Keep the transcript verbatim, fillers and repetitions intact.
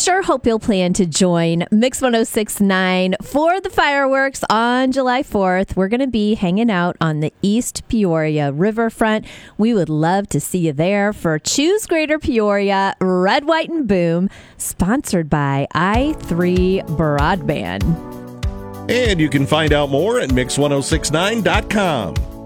sure hope you'll plan to join Mix one oh six point nine for the fireworks on July fourth. We're going to be hanging out on the East Peoria Riverfront. We would love to see you there for Choose Greater Peoria, Red, White, and Boom, sponsored by i three Broadband. And you can find out more at mix ten sixty-nine dot com.